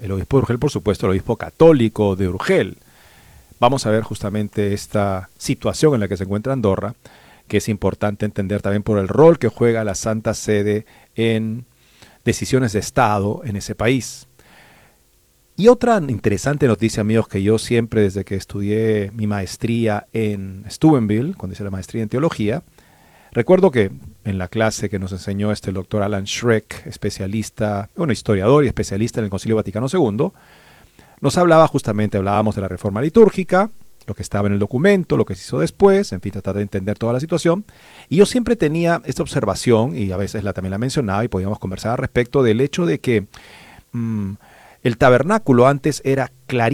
El obispo de Urgel, por supuesto, el obispo católico de Urgel. Vamos a ver justamente esta situación en la que se encuentra Andorra, que es importante entender también por el rol que juega la Santa Sede en decisiones de Estado en ese país. Y otra interesante noticia, amigos, que yo siempre desde que estudié mi maestría en Steubenville, cuando hice la maestría en teología, recuerdo que en la clase que nos enseñó el doctor Alan Schreck, especialista, historiador y especialista en el Concilio Vaticano II, nos hablaba justamente, hablábamos de la reforma litúrgica, lo que estaba en el documento, lo que se hizo después, en fin, tratar de entender toda la situación. Y yo siempre tenía esta observación, y a veces también la mencionaba, y podíamos conversar al respecto del hecho de que el tabernáculo antes era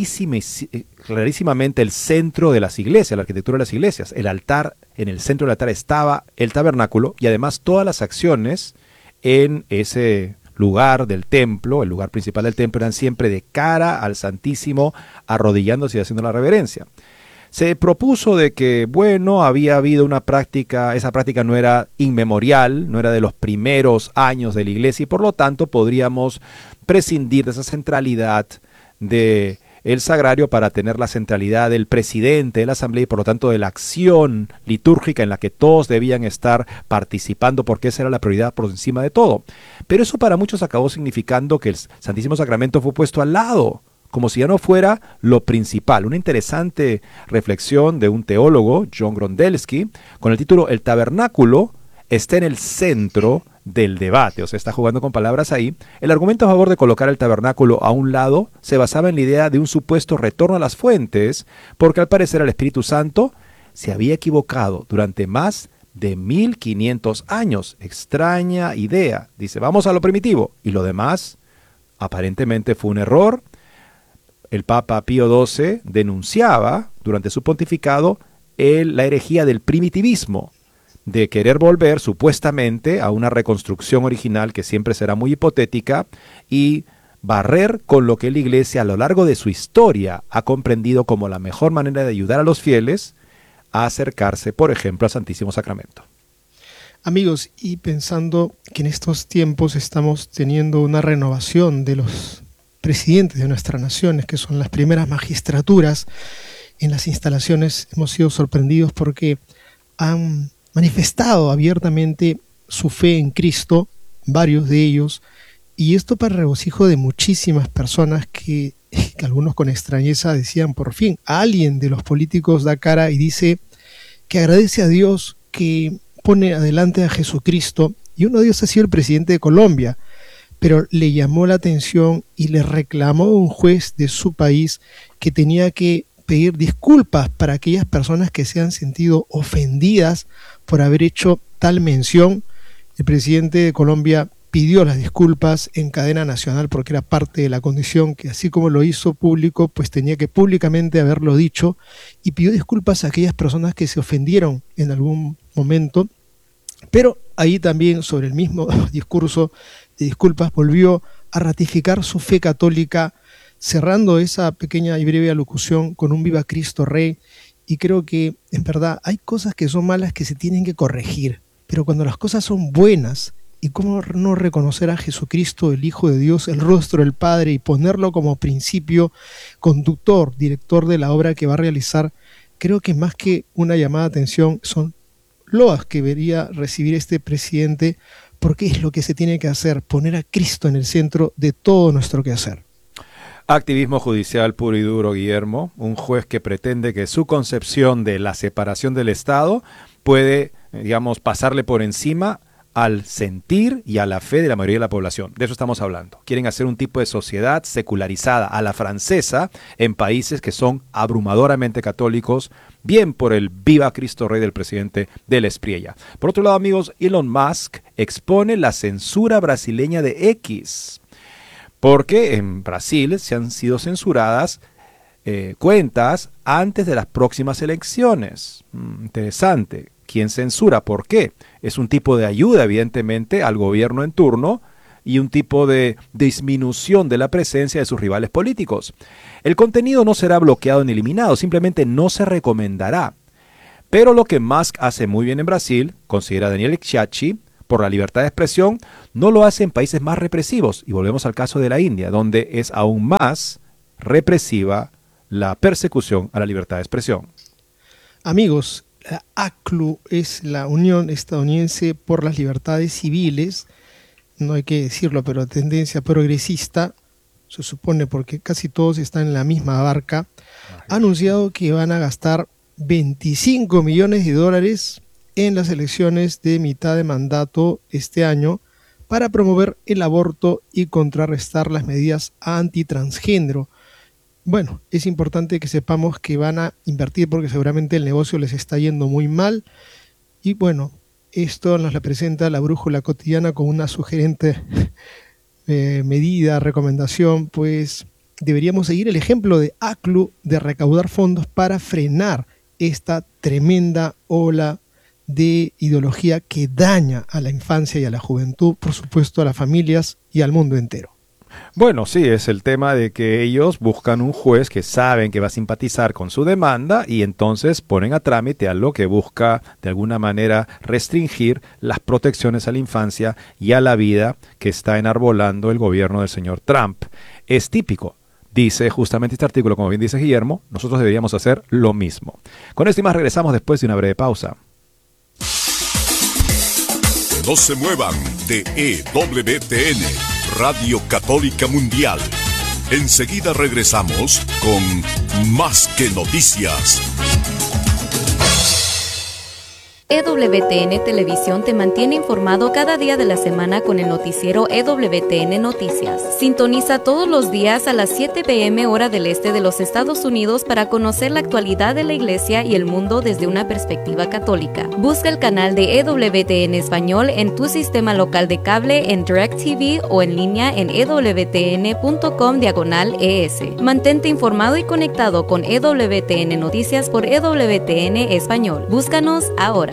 clarísimamente el centro de las iglesias, la arquitectura de las iglesias. El altar, en el centro del altar estaba el tabernáculo, y además todas las acciones en ese lugar del templo, el lugar principal del templo, eran siempre de cara al Santísimo, arrodillándose y haciendo la reverencia. Se propuso de que, bueno, había habido una práctica, esa práctica no era inmemorial, no era de los primeros años de la iglesia, y por lo tanto podríamos prescindir de esa centralidad de el sagrario para tener la centralidad del presidente de la asamblea y por lo tanto de la acción litúrgica en la que todos debían estar participando, porque esa era la prioridad por encima de todo. Pero eso para muchos acabó significando que el Santísimo Sacramento fue puesto al lado, como si ya no fuera lo principal. Una interesante reflexión de un teólogo, John Grondelski, con el título "El tabernáculo está en el centro del debate", o sea, está jugando con palabras ahí. El argumento a favor de colocar el tabernáculo a un lado se basaba en la idea de un supuesto retorno a las fuentes, porque al parecer el Espíritu Santo se había equivocado durante más de 1500 años. Extraña idea. Dice, vamos a lo primitivo, y lo demás aparentemente fue un error. El Papa Pío XII denunciaba durante su pontificado la herejía del primitivismo, de querer volver supuestamente a una reconstrucción original que siempre será muy hipotética y barrer con lo que la Iglesia a lo largo de su historia ha comprendido como la mejor manera de ayudar a los fieles a acercarse, por ejemplo, al Santísimo Sacramento. Amigos, y pensando que en estos tiempos estamos teniendo una renovación de los presidentes de nuestras naciones, que son las primeras magistraturas en las instalaciones, hemos sido sorprendidos porque han manifestado abiertamente su fe en Cristo, varios de ellos, y esto para regocijo de muchísimas personas que algunos con extrañeza decían, por fin, alguien de los políticos da cara y dice que agradece a Dios que pone adelante a Jesucristo, y uno de ellos ha sido el presidente de Colombia, pero le llamó la atención y le reclamó a un juez de su país que tenía que pedir disculpas para aquellas personas que se han sentido ofendidas por haber hecho tal mención. El presidente de Colombia pidió las disculpas en cadena nacional porque era parte de la condición que, así como lo hizo público, pues tenía que públicamente haberlo dicho, y pidió disculpas a aquellas personas que se ofendieron en algún momento. Pero ahí también, sobre el mismo discurso de disculpas, volvió a ratificar su fe católica, cerrando esa pequeña y breve alocución con un Viva Cristo Rey. Y creo que, en verdad, hay cosas que son malas que se tienen que corregir, pero cuando las cosas son buenas, y cómo no reconocer a Jesucristo, el Hijo de Dios, el rostro del Padre, y ponerlo como principio conductor, director de la obra que va a realizar, creo que más que una llamada de atención son loas que debería recibir este presidente, porque es lo que se tiene que hacer, poner a Cristo en el centro de todo nuestro quehacer. Activismo judicial puro y duro, Guillermo. Un juez que pretende que su concepción de la separación del Estado puede, digamos, pasarle por encima al sentir y a la fe de la mayoría de la población. De eso estamos hablando. Quieren hacer un tipo de sociedad secularizada a la francesa en países que son abrumadoramente católicos, bien por el Viva Cristo Rey del presidente del Espriella. Por otro lado, amigos, Elon Musk expone la censura brasileña de X, porque en Brasil se han sido censuradas cuentas antes de las próximas elecciones. Interesante. ¿Quién censura? ¿Por qué? Es un tipo de ayuda, evidentemente, al gobierno en turno y un tipo de disminución de la presencia de sus rivales políticos. El contenido no será bloqueado ni eliminado, simplemente no se recomendará. Pero lo que Musk hace muy bien en Brasil, considera Daniel Schiachi, por la libertad de expresión, no lo hace en países más represivos. Y volvemos al caso de la India, donde es aún más represiva la persecución a la libertad de expresión. Amigos, la ACLU es la Unión Estadounidense por las Libertades Civiles, no hay que decirlo, pero tendencia progresista, se supone porque casi todos están en la misma barca, ha anunciado que van a gastar 25 millones de dólares en las elecciones de mitad de mandato este año para promover el aborto y contrarrestar las medidas antitransgénero. Bueno, es importante que sepamos que van a invertir porque seguramente el negocio les está yendo muy mal. Y bueno, esto nos la presenta la Brújula Cotidiana con una sugerente medida, recomendación, pues deberíamos seguir el ejemplo de ACLU de recaudar fondos para frenar esta tremenda ola de ideología que daña a la infancia y a la juventud, por supuesto a las familias y al mundo entero. Bueno, sí, es el tema de que ellos buscan un juez que saben que va a simpatizar con su demanda y entonces ponen a trámite algo que busca de alguna manera restringir las protecciones a la infancia y a la vida que está enarbolando el gobierno del señor Trump. Es típico. Dice justamente este artículo, como bien dice Guillermo, nosotros deberíamos hacer lo mismo. Con esto y más regresamos después de una breve pausa. No se muevan de EWTN, Radio Católica Mundial. Enseguida regresamos con Más que Noticias. EWTN Televisión te mantiene informado cada día de la semana con el noticiero EWTN Noticias. Sintoniza todos los días a las 7 p.m. hora del este de los Estados Unidos para conocer la actualidad de la Iglesia y el mundo desde una perspectiva católica. Busca el canal de EWTN Español en tu sistema local de cable, en DirecTV o en línea en ewtn.com/ES. Mantente informado y conectado con EWTN Noticias por EWTN Español. Búscanos ahora.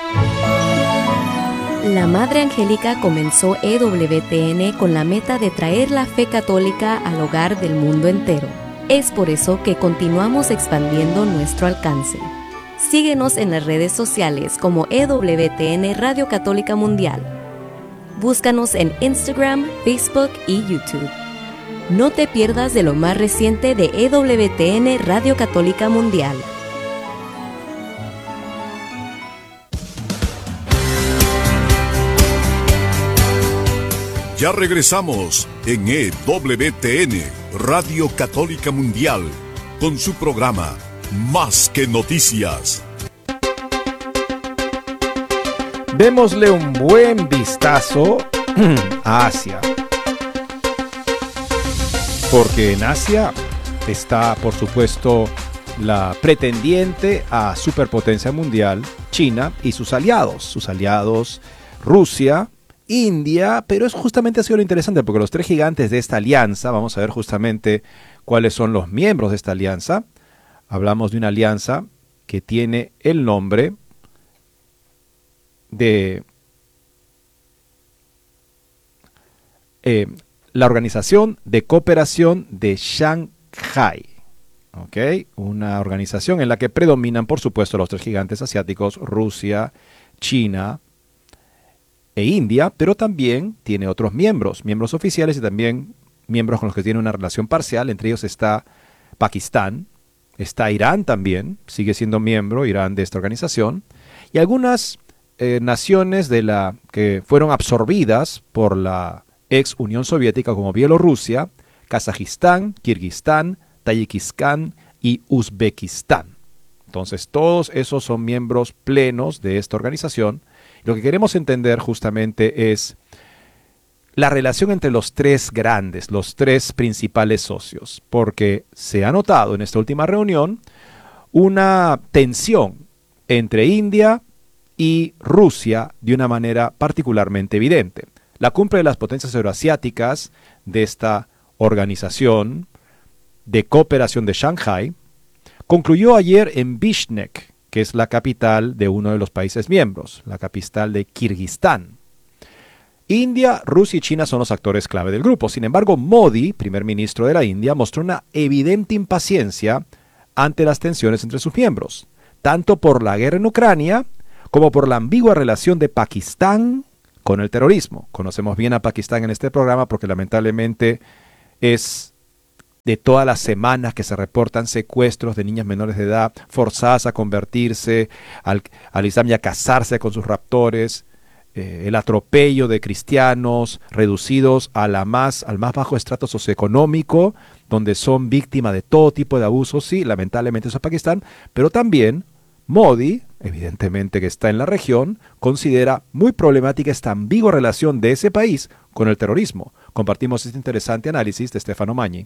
La Madre Angélica comenzó EWTN con la meta de traer la fe católica al hogar del mundo entero. Es por eso que continuamos expandiendo nuestro alcance. Síguenos en las redes sociales como EWTN Radio Católica Mundial. Búscanos en Instagram, Facebook y YouTube. No te pierdas de lo más reciente de EWTN Radio Católica Mundial. Ya regresamos en EWTN, Radio Católica Mundial, con su programa Más que Noticias. Démosle un buen vistazo a Asia. Porque en Asia está, por supuesto, la pretendiente a superpotencia mundial, China, y sus aliados Rusia, India, pero es justamente ha sido lo interesante porque los tres gigantes de esta alianza, vamos a ver justamente cuáles son los miembros de esta alianza. Hablamos de una alianza que tiene el nombre de la Organización de Cooperación de Shanghái. ¿Okay? Una organización en la que predominan, por supuesto, los tres gigantes asiáticos, Rusia, China e India, pero también tiene otros miembros oficiales y también miembros con los que tiene una relación parcial. Entre ellos está Pakistán, está Irán también, sigue siendo miembro Irán de esta organización, y algunas naciones que fueron absorbidas por la ex Unión Soviética como Bielorrusia, Kazajistán, Kirguistán, Tayikistán y Uzbekistán. Entonces todos esos son miembros plenos de esta organización. Lo que queremos entender justamente es la relación entre los tres grandes, los tres principales socios, porque se ha notado en esta última reunión una tensión entre India y Rusia de una manera particularmente evidente. La cumbre de las potencias euroasiáticas de esta organización de cooperación de Shanghái concluyó ayer en Bishkek, que es la capital de uno de los países miembros, la capital de Kirguistán. India, Rusia y China son los actores clave del grupo. Sin embargo, Modi, primer ministro de la India, mostró una evidente impaciencia ante las tensiones entre sus miembros, tanto por la guerra en Ucrania como por la ambigua relación de Pakistán con el terrorismo. Conocemos bien a Pakistán en este programa porque lamentablemente es de todas las semanas que se reportan secuestros de niñas menores de edad forzadas a convertirse al Islam y a casarse con sus raptores, el atropello de cristianos reducidos al más bajo estrato socioeconómico, donde son víctimas de todo tipo de abusos. Sí, lamentablemente eso es Pakistán, pero también Modi, evidentemente que está en la región, considera muy problemática esta ambigua relación de ese país con el terrorismo. Compartimos este interesante análisis de Stefano Magni.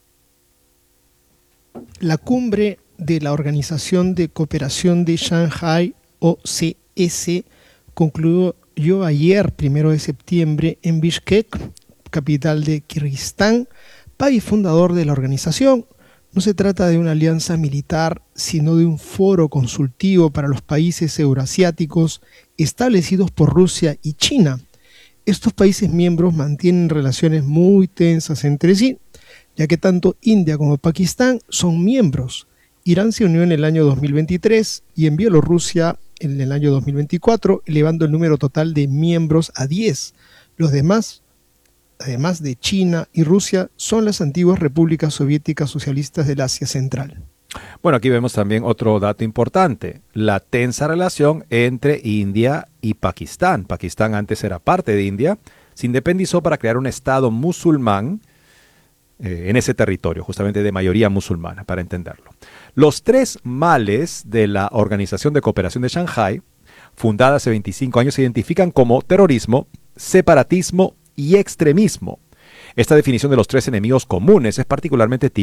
La cumbre de la Organización de Cooperación de Shanghái, OCS, concluyó ayer, 1 de septiembre, en Bishkek, capital de Kirguistán, país fundador de la organización. No se trata de una alianza militar, sino de un foro consultivo para los países euroasiáticos establecidos por Rusia y China. Estos países miembros mantienen relaciones muy tensas entre sí, ya que tanto India como Pakistán son miembros. Irán se unió en el año 2023 y en Bielorrusia en el año 2024, elevando el número total de miembros a 10. Los demás, además de China y Rusia, son las antiguas repúblicas soviéticas socialistas del Asia Central. Bueno, aquí vemos también otro dato importante, la tensa relación entre India y Pakistán. Pakistán antes era parte de India, se independizó para crear un estado musulmán en ese territorio, justamente de mayoría musulmana, para entenderlo. Los tres males de la Organización de Cooperación de Shanghái, fundada hace 25 años, se identifican como terrorismo, separatismo y extremismo. Esta definición de los tres enemigos comunes es particularmente típica